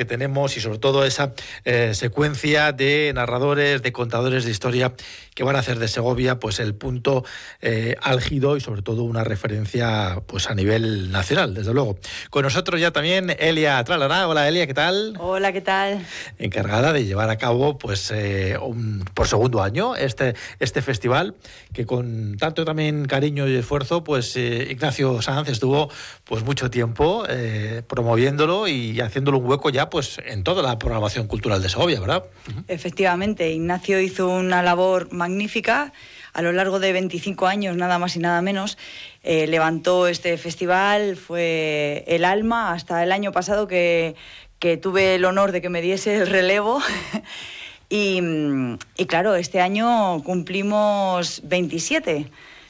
que tenemos y sobre todo esa secuencia de narradores, de contadores de historia que van a hacer de Segovia pues el punto álgido y sobre todo una referencia pues a nivel nacional, desde luego. Con nosotros ya también Elia Tralará. Hola Elia, ¿qué tal? Hola, ¿qué tal? Encargada de llevar a cabo pues por segundo año este festival que con tanto también cariño y esfuerzo pues Ignacio Sanz estuvo pues mucho tiempo promoviéndolo y haciéndolo un hueco ya pues en toda la programación cultural de Segovia, ¿verdad? Efectivamente, Ignacio hizo una labor magnífica. A lo largo de 25 años, nada más y nada menos, levantó este festival, fue el alma hasta el año pasado que tuve el honor de que me diese el relevo. y claro, este año cumplimos 27,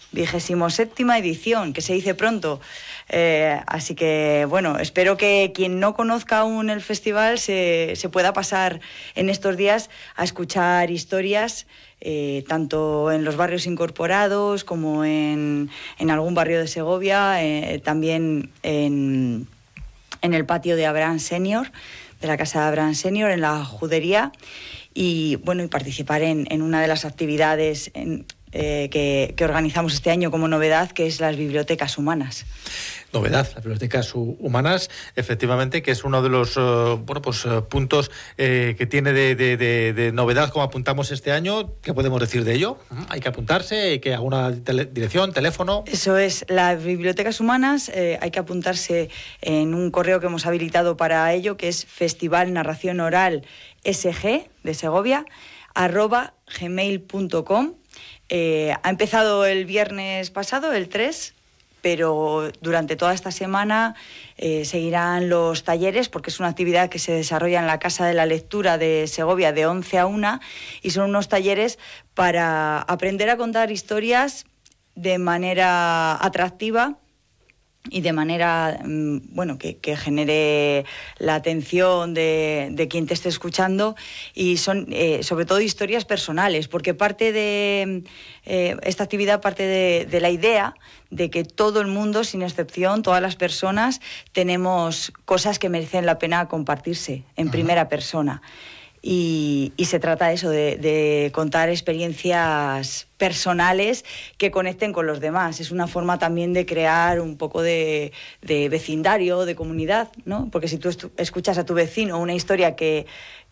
27ª edición, que se dice pronto. Así que, bueno, espero que quien no conozca aún el festival se pueda pasar en estos días a escuchar historias, tanto en los barrios incorporados como en algún barrio de Segovia, también en el patio de Abraham Senior, de la casa de Abraham Senior, en la judería, y bueno, y participar en una de las actividades que organizamos este año como novedad, que es las bibliotecas humanas. Novedad, las bibliotecas humanas, efectivamente, que es uno de los puntos que tiene de novedad, como apuntamos este año. ¿Qué podemos decir de ello? ¿Hay que apuntarse? ¿Hay que alguna dirección, teléfono? Eso es, las bibliotecas humanas, hay que apuntarse en un correo que hemos habilitado para ello, que es Festival Narración Oral SG de Segovia, @gmail.com. Ha empezado el viernes pasado, el 3, pero durante toda esta semana seguirán los talleres, porque es una actividad que se desarrolla en la Casa de la Lectura de Segovia de 11 a 1, y son unos talleres para aprender a contar historias de manera atractiva y de manera que genere la atención de quien te esté escuchando, y son sobre todo historias personales, porque parte de esta actividad parte de la idea de que todo el mundo, sin excepción, todas las personas, tenemos cosas que merecen la pena compartirse en primera persona. Y se trata de eso, de contar experiencias personales que conecten con los demás. Es una forma también de crear un poco de vecindario, de comunidad, ¿no? Porque si tú escuchas a tu vecino una historia que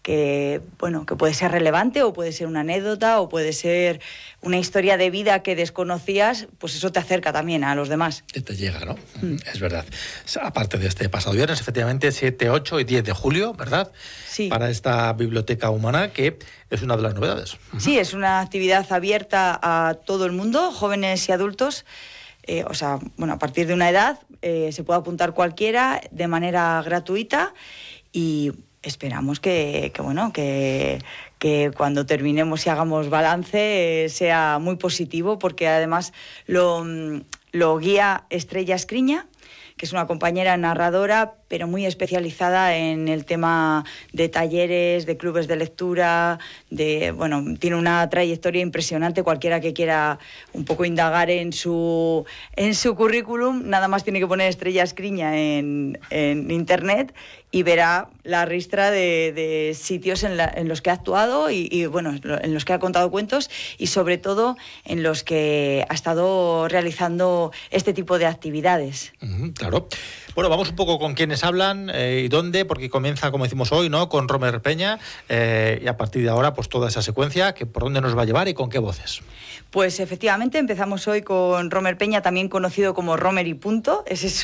puede ser relevante, o puede ser una anécdota, o puede ser una historia de vida que desconocías, pues eso te acerca también a los demás. Te llega, ¿no? Es verdad. Aparte de este pasado viernes, efectivamente, 7, 8 y 10 de julio, ¿verdad? Sí. Para esta biblioteca humana, que es una de las novedades. Sí, es una actividad abierta a todo el mundo, jóvenes y adultos. A partir de una edad se puede apuntar cualquiera de manera gratuita, y esperamos que cuando terminemos y hagamos balance sea muy positivo, porque además lo guía Estrella Escriña, que es una compañera narradora, pero muy especializada en el tema de talleres, de clubes de lectura, tiene una trayectoria impresionante. Cualquiera que quiera un poco indagar en su currículum, nada más tiene que poner Estrella Escriña en internet y verá la ristra de sitios en los que ha actuado y en los que ha contado cuentos, y sobre todo en los que ha estado realizando este tipo de actividades. Claro. Bueno, vamos un poco con quiénes hablan y dónde, porque comienza, como decimos hoy, ¿no?, con Romer Peña, y a partir de ahora, pues toda esa secuencia, que por dónde nos va a llevar y con qué voces. Pues efectivamente empezamos hoy con Romer Peña, también conocido como Romer y punto. Ese es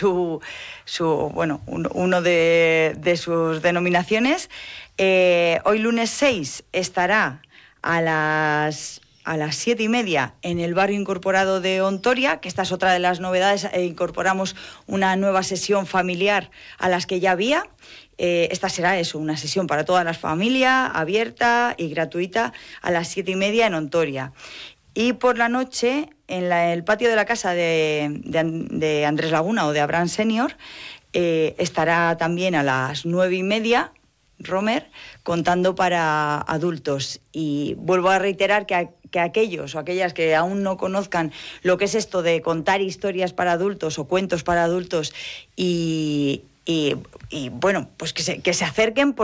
uno de sus denominaciones. Hoy lunes 6 estará a las 7:30 en el barrio incorporado de Ontoria, que esta es otra de las novedades. Incorporamos una nueva sesión familiar a las que ya había. Esta será una sesión para toda la familia, abierta y gratuita, a las 7:30 en Ontoria. Y por la noche, en el patio de la casa de Andrés Laguna, o de Abraham Senior, estará también a las 9:30 Romer contando para adultos. Y vuelvo a reiterar que aquellos o aquellas que aún no conozcan lo que es esto de contar historias para adultos o cuentos para adultos, y pues que se acerquen,